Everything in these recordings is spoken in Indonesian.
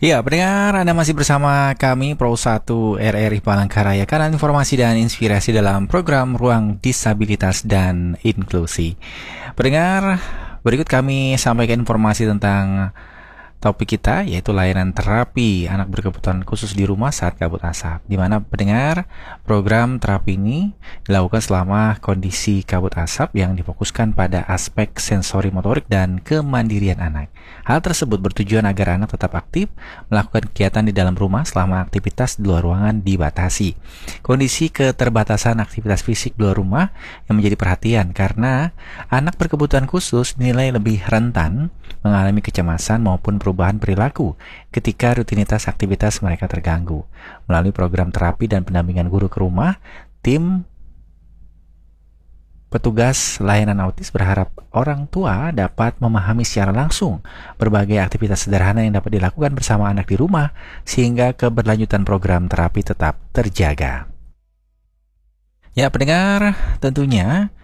Ya, pendengar, Anda masih bersama kami Pro 1 RRI Palangkaraya, kanal informasi dan inspirasi dalam program Ruang Disabilitas dan Inklusi. Pendengar, berikut kami sampaikan informasi tentang topik kita, yaitu layanan terapi anak berkebutuhan khusus di rumah saat kabut asap. Di mana pendengar, program terapi ini dilakukan selama kondisi kabut asap yang difokuskan pada aspek sensori motorik dan kemandirian anak. Hal tersebut bertujuan agar anak tetap aktif melakukan kegiatan di dalam rumah selama aktivitas di luar ruangan dibatasi. Kondisi keterbatasan aktivitas fisik di luar rumah yang menjadi perhatian karena anak berkebutuhan khusus dinilai lebih rentan mengalami kecemasan maupun perubahan perilaku ketika rutinitas aktivitas mereka terganggu. Melalui program terapi dan pendampingan guru ke rumah, tim petugas layanan autis berharap orang tua dapat memahami secara langsung berbagai aktivitas sederhana yang dapat dilakukan bersama anak di rumah sehingga keberlanjutan program terapi tetap terjaga. Ya, pendengar, tentunya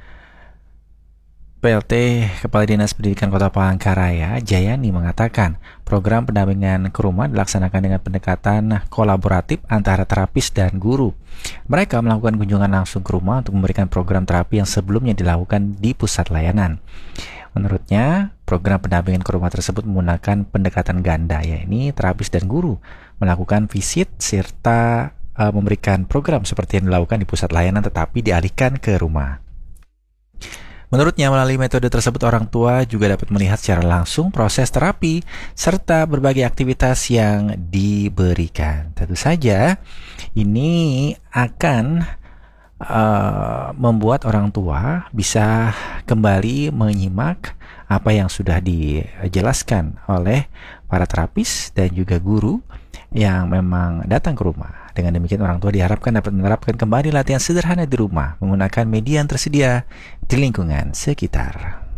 PLT Kepala Dinas Pendidikan Kota Palangkaraya, Jayani, mengatakan program pendampingan ke rumah dilaksanakan dengan pendekatan kolaboratif antara terapis dan guru. Mereka melakukan kunjungan langsung ke rumah untuk memberikan program terapi yang sebelumnya dilakukan di pusat layanan. Menurutnya, program pendampingan ke rumah tersebut menggunakan pendekatan ganda, yakni terapis dan guru melakukan visit serta memberikan program seperti yang dilakukan di pusat layanan tetapi dialihkan ke rumah. Menurutnya, melalui metode tersebut orang tua juga dapat melihat secara langsung proses terapi serta berbagai aktivitas yang diberikan. Tentu saja, ini akan membuat orang tua bisa kembali menyimak apa yang sudah dijelaskan oleh para terapis dan juga guru yang memang datang ke rumah. Dengan demikian, orang tua diharapkan dapat menerapkan kembali latihan sederhana di rumah menggunakan media yang tersedia di lingkungan sekitar.